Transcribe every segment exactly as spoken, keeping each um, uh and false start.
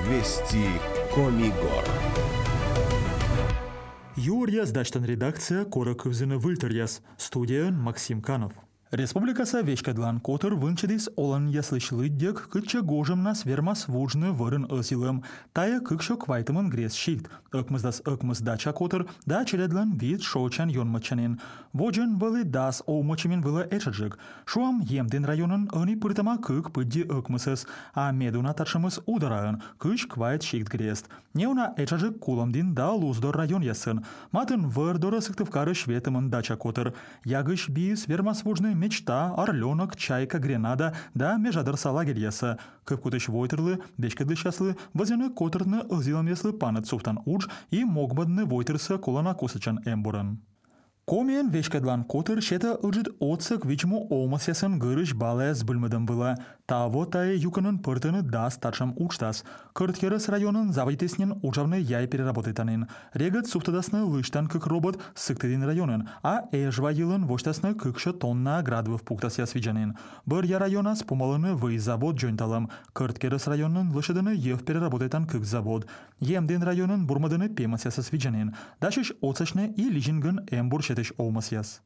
Вести Комигор. Юрья сдачтан редакция корок взыны выльтерьяс. Студия Максим Канов. Республикаса вечкадлан котыр вынчедис олан яслышлыддек кытча гожым нас вермас вужны вырын ысилым. Тая кыкшо квайтымын грес щит. Ыкмыздас ыкмыз дача котыр да челедлан вид шоучан йонмачанин. Воджен вылы дас оумачамин вылы эчаджик. Шуам емден районын ыни пыртама кык пыдди ыкмысыз, а медуна тачымыз удараын, кыш квайт щит грест. Неуна эчаджик куламдин да луздор район ясын. Матын вырдора сыктывкары шветымын дача котыр. Ягыш бис вермас вужны мечта, орленок, чайка, гренада, да межадыр салагер ясы. Кыпкутыш войтырлы, бешкадлы шаслы, вазяны котырны ылзилам яслы панат суфтан удж и могбадны войтырсы колана косычан эмбурын. Комиен вешкадлан котыр шета ылжит отсык вичму олмас ясын гырыш балая сбылмыдым была. Таво тае юканын пыртыны дас тачам учтас. Кырткерыс районын заводитеснен учавны яй переработайтанын. Регат суфтадасны лыштан кык робот сыктыдин районын, а эжва йылын воштасны кыкшы тонна градвов пуктас ясвиджанын. Бір я районас помалыны вый завод жойнталым. Кырткерыс районын лышыдыны ев переработайтан кык завод. Емден районын бурмадыны пемас ясвиджанын. Дашыш отсачны и лижингын эмбур шетыш олмас яс.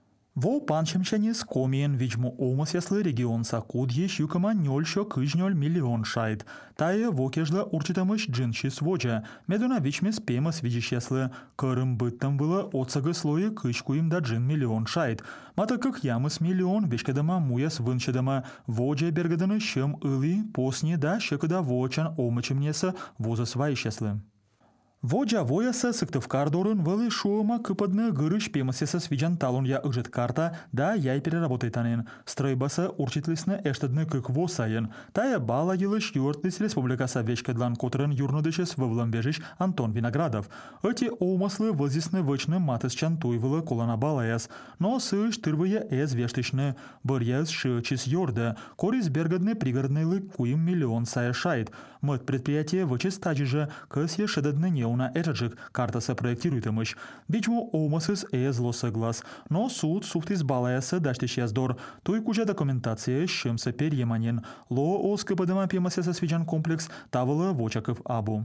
Во панчемчанис комиен вичму олмас яслы регион сакуд еш юкама нёльшо кыжнёль миллион шайт. Тае вокежла урчитамыш джиншис воджа. Медуна вичмес пемас видиш яслы. Кырым быттам было отсагы слои кышкуим да джин миллион шайт. Мата как ямыс миллион вешкадама муяс вынчадама. Воджа бергаданы шым ыли посни да шекада вочан олмачемнеса возас вайш яслы. Воджа вояса сыктывкардорын вылы шуыма кыпадны гырыш пемасеса свиджан талон я ыжит карта да яй переработайтанын. Стройбаса урчитлисны эштадны кык восайын. Тая бала йылыш юртлис республикаса вечкадлан котырын юрнудышес вывламбежиш Антон Виноградов. Эти оумаслы вылзисны вычны матысчан туйвылы колана балаяс. Но сыш тырвые эз вештышны. Бырьяз шычис йорда. Корис бергадны пригородны куим миллион сая шайт. Мыт предприятие вычис таджиже кыс ешедадны не на эджик картаса проектируйтымыш. Бичму олмасыз эз лосы глаз, но суд суфтис балаясы даштиш яздор. Туй куча документация шымсы перьеманен. Ло оскы бадыма пемасеса свиджан комплекс тавылы вочаков абу.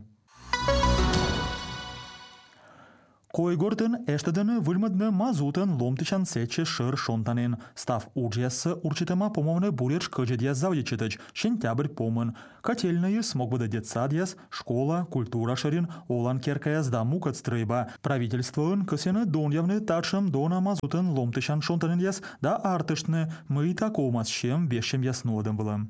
Койгортын эштадыны выльмадны мазутын ломтычан сече шыр шонтанын. Став уджясы урчитыма помовны бурерш кыжедья завдичетыч, сентябрь помын. Котельные смог бы детсад яс, школа, культура шырин, олан керкаяс да мукат стрыйба. Правительствын кысены дон явны тачым дона мазутын ломтычан шонтанын яс, да артышны, мы и такомас чем вещем яснодым былым.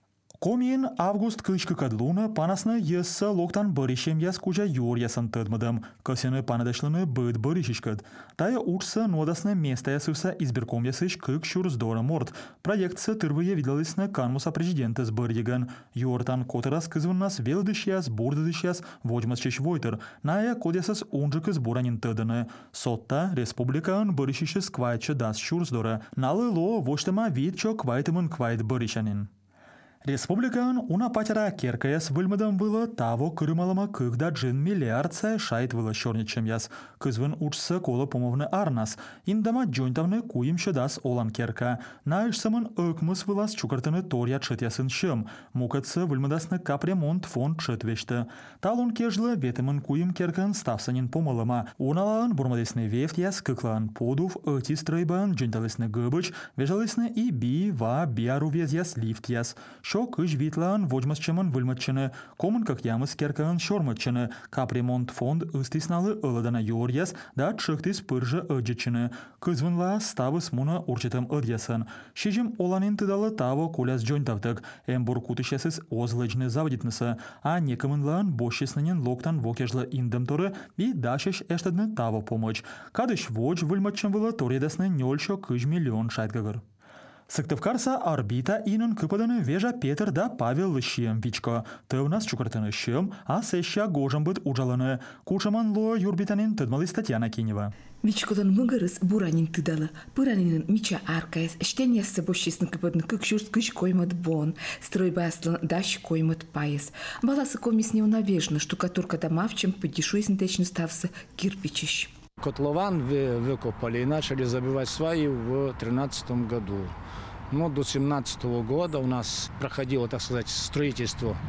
Комиен август кычкы кадлуна панасны есса локтан бырышем яс кужа юр ясан тыдмыдым. Кысены панадашлыны быт бырышишкад. Тая учса нодасны места ясывса избирком ясыш кык шур здора морд. Проектсы тырвые видалысны канмуса президента сбырдиган. Юртан котырас кызвын нас велдыш яс, бурдыдыш яс, вожмасчыш войтыр. Ная кодясас унжык избуранин тыдыны. Сотта республикаын бырышиші сквайтчы дас шур здора. Налы ло воштыма видчо квайтымын квайт бырышанин. Республикаын уна патера керкаяс выльмадам было таво кырымалама кыгда джин миллиард сая шайт было шорничем яс. Кызвын учса кола помовны арнас. Индама джойнтавны куим шедас олан керка. Наишсамын ыкмыс вылас чукартыны торя чет ясын шым. Мукатсы выльмадасны капремонт фонд чет вешті. Талон кежлы ветымын куим керкан ставсанин помалама. Уналаын бурмадесны вефт яс кыклаан подув ыти стройбан джойнталысны гыбыч, вежалысны и би ва биару вез яс лифт яс. Шо кыш витлаан вожмасчымын выльматчыны, комын как ямыс керкаан шорматчыны, капремонт фонд ыстисналы ыладана юрьяс, да чыктис пыржы ыджичыны. Кызвынла ставыс муна урчытым ыдьясын. Шижим оланин тыдалы таво коляс джойнтавдык, эмбур кутышесыз озлыджны заводитнысы, а некымынлаан бошчеснынен локтан вокежлы индым и дашеш эштадны таво помочь. Кадыш вож выльматчым вылы торьедасны нёльшо кыш миллион шайтгагыр. Сыктывкарса орбита инын кыпадыны вежа Петр да Павел лыщием вичко. Ты у нас чукартыны щем, а сеща гожам быт уджалыны. Кучаман ло юрбитанин тыдмалы Татьяна Кинева. Вичкодан мыгырыс буранин тыдалы. Пыранинын мича аркаяс, штен яссы бошчесны кыпадны кык журт кыш коймат бон. Стройбаслын дащ коймат пайыз. Баласы комиссне унавежны, штукатурка домавчем подешуйсн течны ставсы кирпичищ. Котлован выкопали и начали забивать сваи в тринадцатом году. Но до семнадцатого года у нас проходило, так сказать, строительство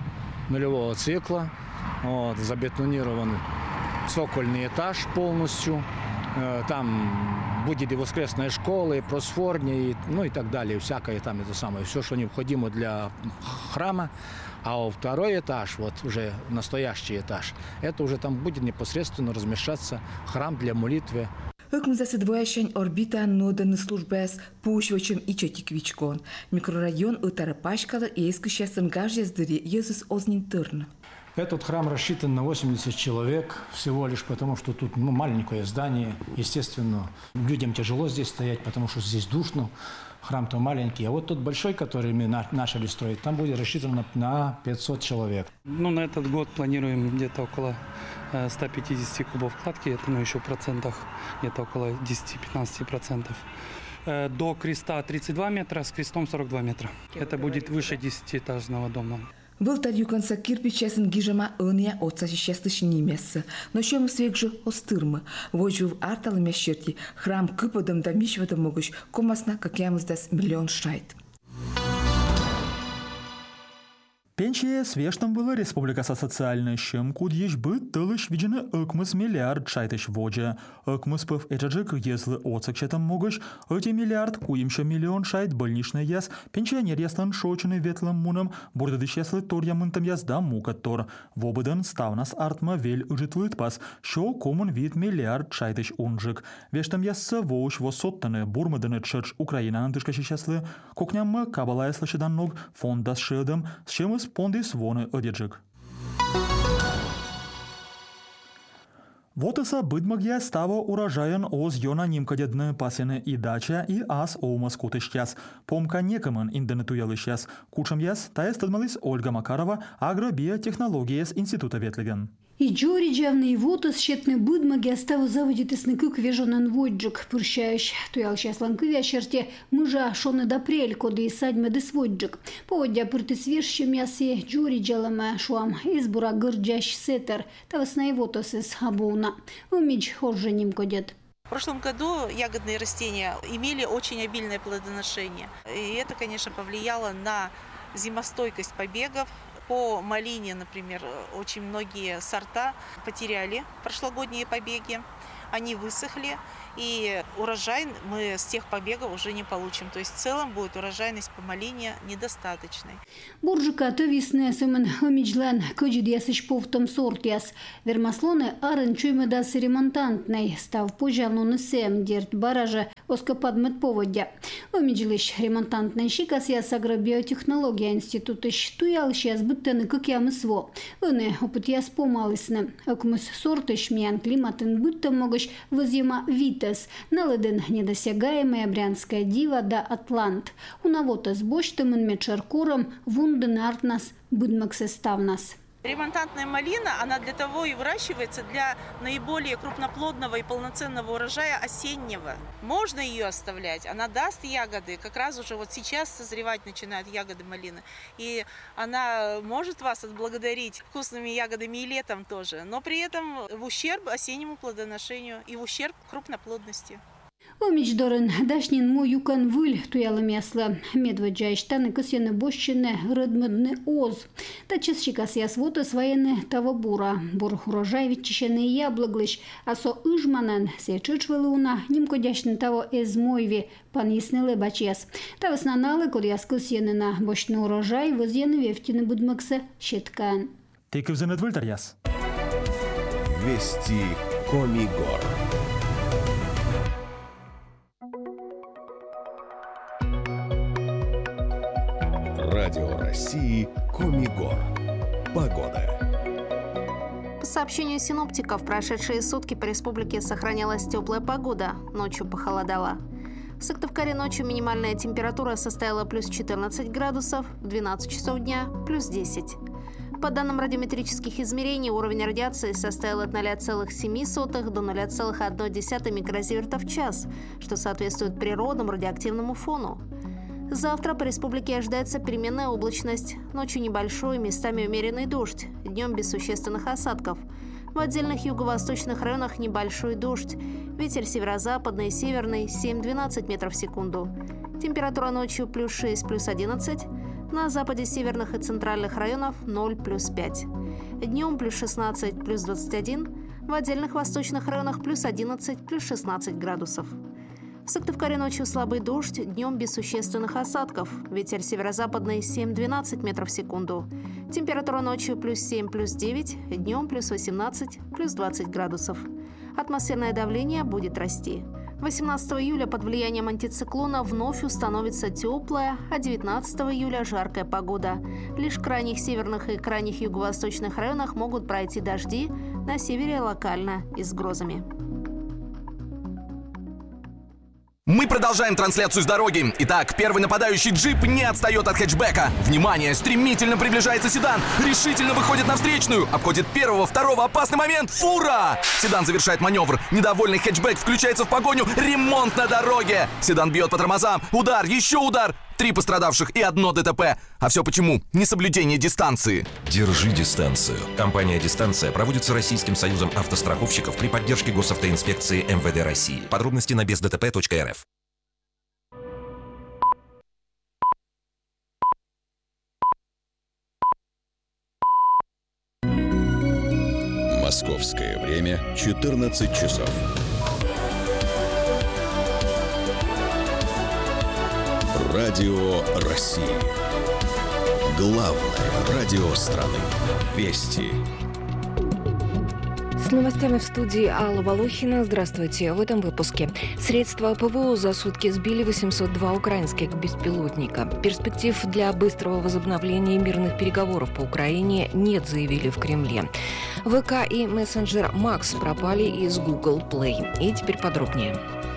нулевого цикла, вот, забетонирован цокольный этаж полностью. Там будет и воскресная школа, и просфорня, и, ну и так далее, всякое там это самое, все, что необходимо для храма. А второй этаж, вот уже настоящий этаж, это уже там будет непосредственно размещаться храм для молитвы. Ökmüzesi dvoyaşan orbitan nodаны службас пушвачем и чотиквичкон. Микрорайон Утара Пашкала и эскущесен гажездыри Иисус Ознинтырн. Этот храм рассчитан на восемьдесят человек всего лишь потому, что тут ну, маленькое здание. Естественно, людям тяжело здесь стоять, потому что здесь душно. Храм-то маленький. А вот тот большой, который мы на- начали строить, там будет рассчитан на, на пятьсот человек. Ну, на этот год планируем где-то около э, ста пятидесяти кубов кладки. Это ну, еще в процентах, где-то около десяти-пятнадцати процентов. Э, до креста тридцать два метра, с крестом сорок два метра. Это будет выше десятиэтажного дома. Вълтар юканса кирпичесен гижама ыния отца шестыш немесса. Но чем свек же остырма. Вожу в арталы мящерти. Храм кыпадам да мишвадам могуш. Комасна, как ямуздас миллион шайт. Пенчие свештом была республикаса социальная, чем кудьеш бы тылыш виджены ыкмыс миллиард шайтыш воджа. Ыкмыс пыв эчаджик если оцакчетам могуш, эти миллиард куимша миллион шайт больничный яс, пенчионер яслан шочены ветлым муном, бурдадыш яслы торьямынтам язда мукаттор. Вобыдан ставнас артма вель ыжитлыт пас, шо комун вид миллиард шайтыш унжик. Вештам ясса воуш восоттаны, бурмаданы чырч Украинанын тышкаши яслы, кокнямма кабала яслышыдан ног фондас шыдам, с чем из Пондис воны одеджик. Вот иса быдмагья става урожаян оз йона нимкадедны пасены и дача и ас оумас кутышчас. Помка некомын инденетуялышчас. Кучам яс таес тадмалис Ольга Макарова, агробиотехнология с института ветлеген. И джориджавный вотос щетны будмаги оставу заводит иснык вежонан воджик, пурщающ. Туял щасланкы вящерте мыжа шоны дапрель, коды и садьма дес воджик. Поводя пырты свежще мясе джориджалама шуам избура гырджащ сетер, тавасна и вотос из абуна. Умидж хожжа ним кодет. В прошлом году ягодные растения имели очень обильное плодоношение. И это, конечно, повлияло на зимостойкость побегов. По малине, например, очень многие сорта потеряли прошлогодние побеги, они высохли, и урожай мы с тех побегов уже не получим. То есть в целом будет урожайность по малине недостаточной. Буржика то весны сымен омиджлен кыджид ясыш повтом сортяс. Вермаслоны арын чуймы дас ремонтантный, став пожалуйну сем дерт баража оскопадмет поводя. Омиджлыш ремонтантный щикас яс агробиотехнология институтыш туялыш яс быттаны как ямысво. Ыны опыт яс помалысны. Окмыс сортыш миян климатын бытта могыш возьма витас. Налыдын недосягаемая брянская дива да Атлант. Унавота с боштым мечеркуром вундын артнас быдмаксеставнас. Ремонтантная малина, она для того и выращивается, для наиболее крупноплодного и полноценного урожая осеннего. Можно ее оставлять, она даст ягоды, как раз уже вот сейчас созревать начинают ягоды малины. И она может вас отблагодарить вкусными ягодами и летом тоже, но при этом в ущерб осеннему плодоношению и в ущерб крупноплодности. Омичдорын дашнин му юкан выль туялым яслы. Медведжайштаны кысены бощины рыдмыдны оз. Тачес щикас ясвоты своены того бура. Бур урожай ветчищены яблыглыш, а со ыжманан сечычвылы уна нимкодяшны того эзмойви пан яснылы бачес. Тавыс наналы код яс кысены на бощны урожай возьены вефтины будмыксы щеткан. Тейк взенет выльтар яс. Вести Комигор. Радио России Комигор. Погода. По сообщению синоптиков, в прошедшие сутки по республике сохранялась теплая погода, ночью похолодало. В Сыктывкаре ночью минимальная температура составила плюс четырнадцать градусов, в двенадцать часов дня плюс десять. По данным радиометрических измерений, уровень радиации составил от ноля целых семи сотых до ноля целых одной десятой микрозиверта в час, что соответствует природному радиоактивному фону. Завтра по республике ожидается переменная облачность. Ночью небольшой, местами умеренный дождь. Днем без существенных осадков. В отдельных юго-восточных районах небольшой дождь. Ветер северо-западный, северный семь-двенадцать метров в секунду. Температура ночью плюс шесть, плюс одиннадцать. На западе северных и центральных районов ноль плюс пять. Днем плюс шестнадцать, плюс двадцать один. В отдельных восточных районах плюс одиннадцать, плюс шестнадцать градусов. В Сыктывкаре ночью слабый дождь, днем без существенных осадков. Ветер северо-западный семь-двенадцать метров в секунду. Температура ночью плюс семь, плюс девять, днем плюс восемнадцать, плюс двадцать градусов. Атмосферное давление будет расти. восемнадцатого июля под влиянием антициклона вновь установится теплая, а девятнадцатого июля жаркая погода. Лишь в крайних северных и крайних юго-восточных районах могут пройти дожди, на севере локально и с грозами. Мы продолжаем трансляцию с дороги. Итак, первый нападающий джип не отстает от хэтчбека. Внимание, стремительно приближается седан. Решительно выходит на встречную. Обходит первого, второго, опасный момент. Фура! Седан завершает маневр. Недовольный хэтчбек включается в погоню. Ремонт на дороге. Седан бьет по тормозам. Удар, еще удар. Три пострадавших и одно ДТП. А все почему? Несоблюдение дистанции. Держи дистанцию. Компания «Дистанция» проводится Российским союзом автостраховщиков при поддержке госавтоинспекции эм вэ дэ России. Подробности на без дэ тэ пэ точка эр эф. Московское время четырнадцать часов. Радио России. Главное радио страны. Вести. С новостями в студии Алла Волохина. Здравствуйте. В этом выпуске. Средства ПВО за сутки сбили восемьсот два украинских беспилотника. Перспектив для быстрого возобновления мирных переговоров по Украине нет, заявили в Кремле. ВК и мессенджер Макс пропали из Google Play. И теперь подробнее.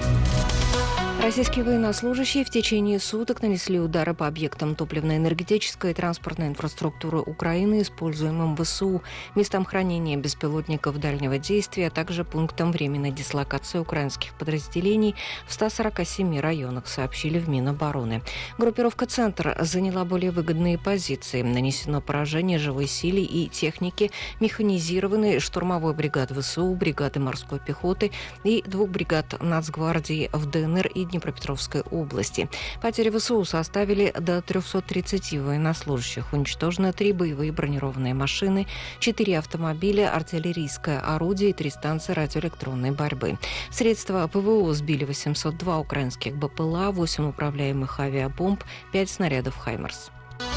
Российские военнослужащие в течение суток нанесли удары по объектам топливно-энергетической и транспортной инфраструктуры Украины, используемым ВСУ, местам хранения беспилотников дальнего действия, а также пунктам временной дислокации украинских подразделений в ста сорока семи районах, сообщили в Минобороны. Группировка «Центр» заняла более выгодные позиции. Нанесено поражение живой силе и технике механизированной штурмовой бригады ВСУ, бригады морской пехоты и двух бригад Нацгвардии в ДНР и Днепропетровской области. Потери ВСУ составили до трехсот тридцати военнослужащих. Уничтожено три боевые бронированные машины, четыре автомобиля, артиллерийское орудие и три станции радиоэлектронной борьбы. Средства ПВО сбили восемьсот два украинских БПЛА, восемь управляемых авиабомб, пять снарядов «Хаймерс».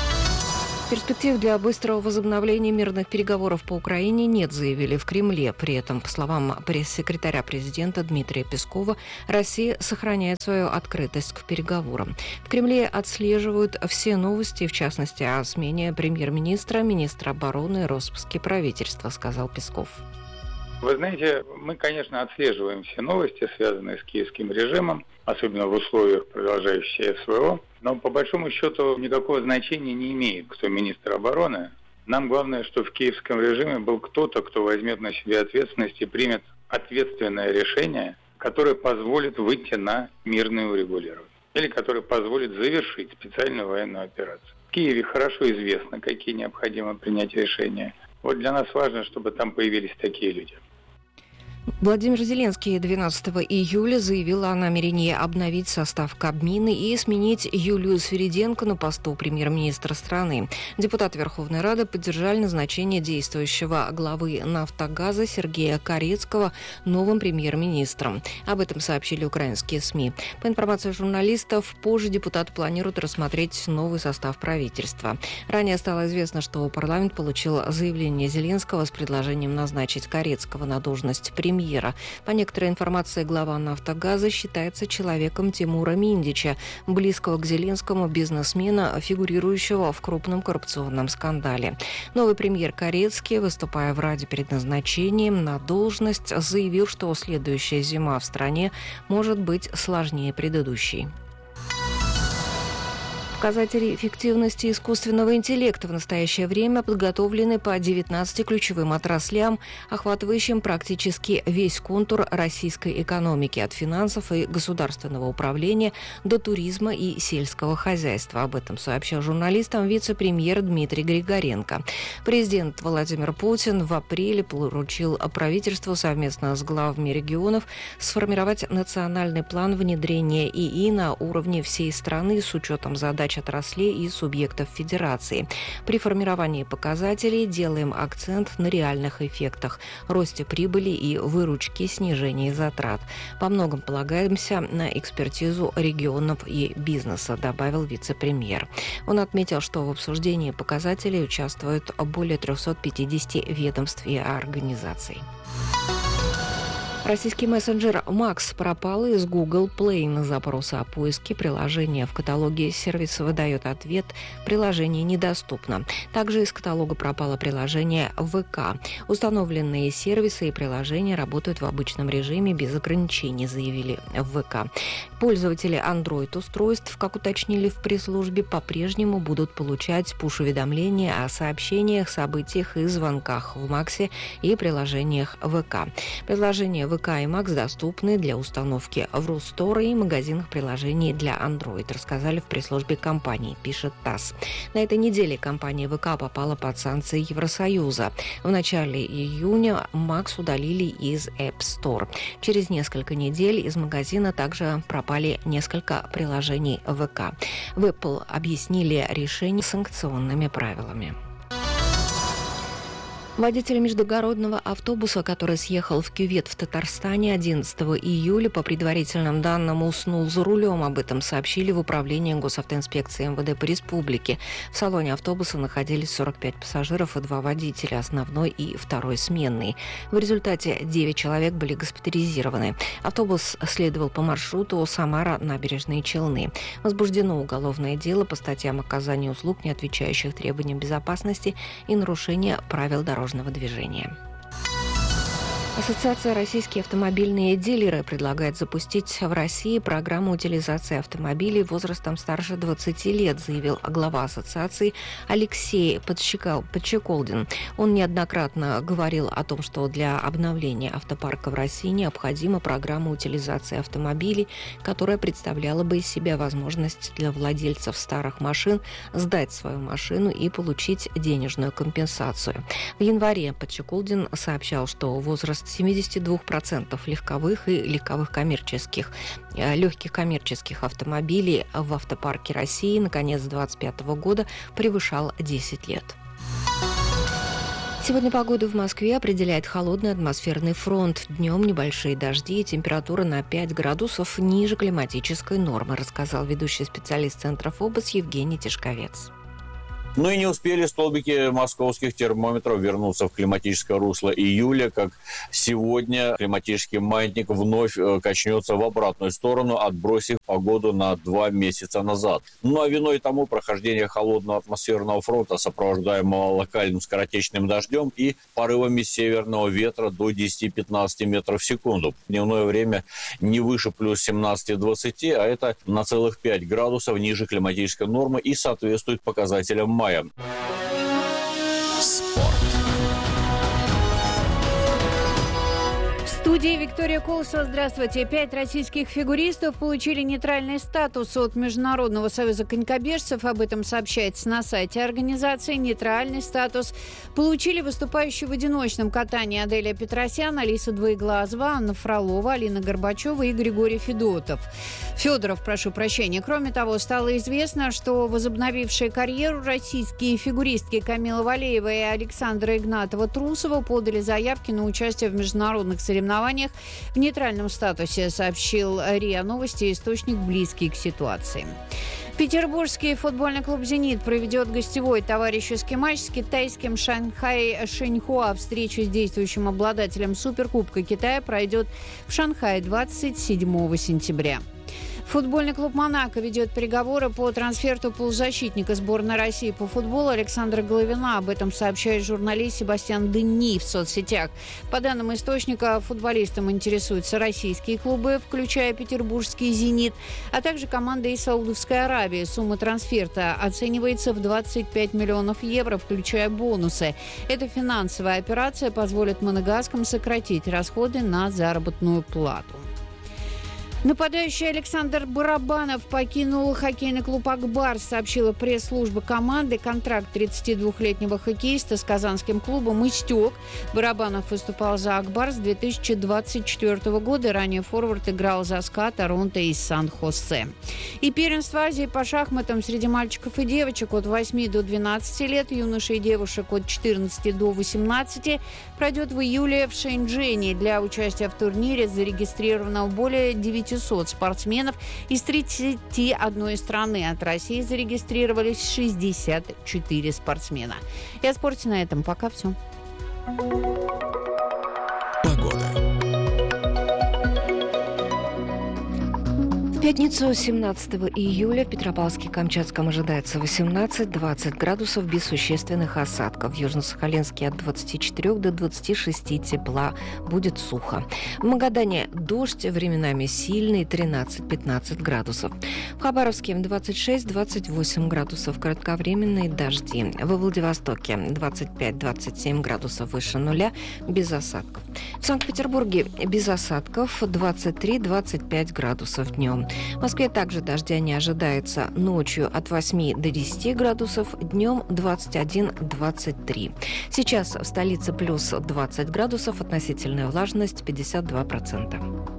Перспектив для быстрого возобновления мирных переговоров по Украине нет, заявили в Кремле. При этом, по словам пресс-секретаря президента Дмитрия Пескова, Россия сохраняет свою открытость к переговорам. В Кремле отслеживают все новости, в частности, о смене премьер-министра, министра обороны, распуске правительства, сказал Песков. Вы знаете, мы, конечно, отслеживаем все новости, связанные с киевским режимом, особенно в условиях продолжающей СВО. Но по большому счету никакого значения не имеет, кто министр обороны. Нам главное, что в киевском режиме был кто-то, кто возьмет на себя ответственность и примет ответственное решение, которое позволит выйти на мирное урегулирование. Или которое позволит завершить специальную военную операцию. В Киеве хорошо известно, какие необходимо принять решения. Вот для нас важно, чтобы там появились такие люди. Владимир Зеленский двенадцатого июля заявил о намерении обновить состав Кабмина и сменить Юлию Свириденко на посту премьер-министра страны. Депутаты Верховной Рады поддержали назначение действующего главы «Нафтогаза» Сергея Корецкого новым премьер-министром. Об этом сообщили украинские СМИ. По информации журналистов, позже депутаты планируют рассмотреть новый состав правительства. Ранее стало известно, что парламент получил заявление Зеленского с предложением назначить Корецкого на должность премьера. По некоторой информации, глава «Нафтогаза» считается человеком Тимура Миндича, близкого к Зеленскому бизнесмена, фигурирующего в крупном коррупционном скандале. Новый премьер Корецкий, выступая в Раде перед назначением на должность, заявил, что следующая зима в стране может быть сложнее предыдущей. Показатели эффективности искусственного интеллекта в настоящее время подготовлены по девятнадцати ключевым отраслям, охватывающим практически весь контур российской экономики, от финансов и государственного управления до туризма и сельского хозяйства. Об этом сообщил журналистам вице-премьер Дмитрий Григоренко. Президент Владимир Путин в апреле поручил правительству совместно с главами регионов сформировать национальный план внедрения ИИ на уровне всей страны с учетом задач задач отраслей и субъектов федерации. При формировании показателей делаем акцент на реальных эффектах – росте прибыли и выручки, снижении затрат. По многом полагаемся на экспертизу регионов и бизнеса, добавил вице-премьер. Он отметил, что в обсуждении показателей участвуют более трехсот пятидесяти ведомств и организаций. Российский мессенджер Макс пропал из Google Play. На запросы о поиске приложения в каталоге сервис выдает ответ: приложение недоступно. Также из каталога пропало приложение ВК. Установленные сервисы и приложения работают в обычном режиме без ограничений, заявили в ВК. Пользователи Android-устройств, как уточнили в пресс-службе, по-прежнему будут получать пуш-уведомления о сообщениях, событиях и звонках в Максе и приложениях ВК. Приложение ВК и Макс доступны для установки в Рустор и магазинах приложений для Android, рассказали в пресс-службе компании, пишет ТАСС. На этой неделе компания ВК попала под санкции Евросоюза. В начале июня Макс удалили из App Store. Через несколько недель из магазина также пропали несколько приложений ВК. В Apple объяснили решение санкционными правилами. Водитель междугородного автобуса, который съехал в кювет в Татарстане одиннадцатого июля, по предварительным данным, уснул за рулем. Об этом сообщили в управлении госавтоинспекции МВД по республике. В салоне автобуса находились сорок пять пассажиров и два водителя, основной и второй сменный. В результате девять человек были госпитализированы. Автобус следовал по маршруту Самара-Набережные Челны. Возбуждено уголовное дело по статьям оказания услуг, не отвечающих требованиям безопасности, и нарушения правил дорожного движения. Ассоциация «Российские автомобильные дилеры» предлагает запустить в России программу утилизации автомобилей возрастом старше двадцати лет, заявил глава ассоциации Алексей Подчеколдин. Он неоднократно говорил о том, что для обновления автопарка в России необходима программа утилизации автомобилей, которая представляла бы из себя возможность для владельцев старых машин сдать свою машину и получить денежную компенсацию. В январе Подчеколдин сообщал, что возраст семьдесят два процента легковых и легковых коммерческих, легких коммерческих автомобилей в автопарке России на конец две тысячи двадцать пятого года превышал десять лет. Сегодня погоду в Москве определяет холодный атмосферный фронт. Днем небольшие дожди и температура на пять градусов ниже климатической нормы, рассказал ведущий специалист Центра ФОБОС Евгений Тишковец. Ну и не успели столбики московских термометров вернуться в климатическое русло июля, как сегодня климатический маятник вновь качнется в обратную сторону, отбросив погоду на два месяца назад. Ну а виной тому прохождение холодного атмосферного фронта, сопровождаемого локальным скоротечным дождем и порывами северного ветра до десяти-пятнадцати метров в секунду. Дневное время не выше плюс семнадцати-двадцати, а это на целых пять градусов ниже климатической нормы и соответствует показателям мая. Спорт. В студии Виктория Колосова. Здравствуйте. Пять российских фигуристов получили нейтральный статус от Международного союза конькобежцев. Об этом сообщается на сайте организации. Нейтральный статус получили выступающие в одиночном катании Аделия Петросян, Алиса Двоеглазова, Анна Фролова, Алина Горбачева и Григорий Федотов. Федоров, прошу прощения. Кроме того, стало известно, что возобновившие карьеру российские фигуристки Камила Валеева и Александра Игнатова-Трусова подали заявки на участие в международных соревнованиях в нейтральном статусе, сообщил РИА Новости, источник, близкий к ситуации. Петербургский футбольный клуб «Зенит» проведет гостевой товарищеский матч с китайским Шанхай Шэньхуа. Встреча с действующим обладателем Суперкубка Китая пройдет в Шанхае двадцать седьмого сентября. Футбольный клуб «Монако» ведет переговоры по трансферу полузащитника сборной России по футболу Александра Головина. Об этом сообщает журналист Себастьян Дени в соцсетях. По данным источника, футболистам интересуются российские клубы, включая петербургский «Зенит», а также команда из Саудовской Аравии. Сумма трансферта оценивается в двадцать пять миллионов евро, включая бонусы. Эта финансовая операция позволит моногаскам сократить расходы на заработную плату. Нападающий Александр Барабанов покинул хоккейный клуб «Акбарс», сообщила пресс-служба команды. Контракт тридцатидвухлетнего хоккеиста с казанским клубом истек. Барабанов выступал за «Акбарс» с две тысячи двадцать четвёртого года. Ранее форвард играл за СКА, Торонто и Сан-Хосе. И первенство Азии по шахматам среди мальчиков и девочек от восьми до двенадцати лет, юношей и девушек от четырнадцати до восемнадцати пройдет в июле в Шэньчжэне. Для участия в турнире зарегистрировано более девятисот спортсменов из тридцати одной страны. От России зарегистрировались шестьдесят четыре спортсмена. И о спорте на этом пока все. В пятницу семнадцатого июля в Петропавловске-Камчатском ожидается восемнадцать-двадцать градусов без существенных осадков. В Южно-Сахалинске от двадцати четырёх до двадцати шести тепла. Будет сухо. В Магадане дождь, временами сильный, тринадцать-пятнадцать градусов. В Хабаровске двадцать шесть-двадцать восемь градусов, кратковременные дожди. Во Владивостоке двадцать пять-двадцать семь градусов выше нуля, без осадков. В Санкт-Петербурге без осадков двадцать три-двадцать пять градусов днем. В Москве также дождя не ожидается. Ночью от восьми до десяти градусов, днем двадцать один-двадцать три. Сейчас в столице плюс двадцать градусов, относительная влажность пятьдесят два процента.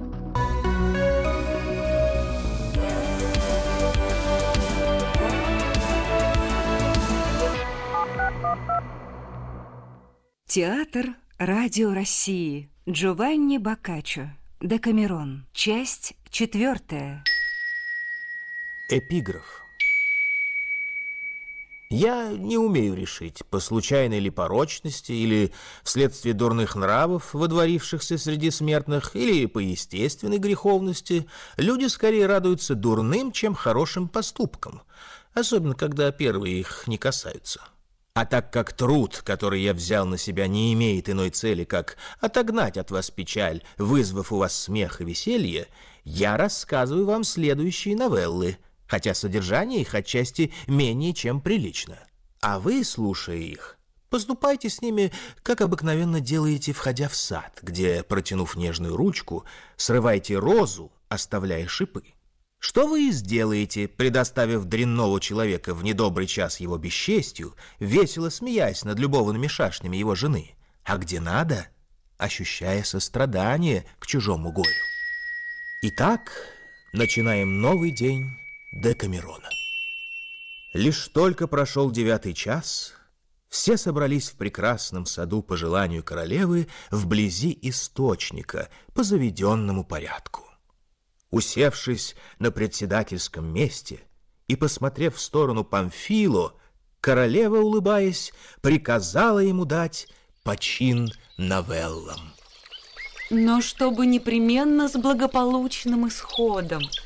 Театр Радио России. Джованни Боккаччо. Декамерон. Часть четвертая. Эпиграф. Я не умею решить, по случайной ли порочности, или вследствие дурных нравов, водворившихся среди смертных, или по естественной греховности, люди скорее радуются дурным, чем хорошим поступкам, особенно когда первые их не касаются. А так как труд, который я взял на себя, не имеет иной цели, как отогнать от вас печаль, вызвав у вас смех и веселье, я рассказываю вам следующие новеллы, хотя содержание их отчасти менее чем прилично. А вы, слушая их, поступайте с ними, как обыкновенно делаете, входя в сад, где, протянув нежную ручку, срывайте розу, оставляя шипы. Что вы и сделаете, предоставив дрянного человека в недобрый час его бесчестью, весело смеясь над любовными шашнями его жены, а где надо, ощущая сострадание к чужому горю. Итак, начинаем новый день Декамерона. Лишь только прошел девятый час, все собрались в прекрасном саду по желанию королевы вблизи источника по заведенному порядку. Усевшись на председательском месте и посмотрев в сторону Памфило, королева, улыбаясь, приказала ему дать почин новеллам. Но чтобы непременно с благополучным исходом.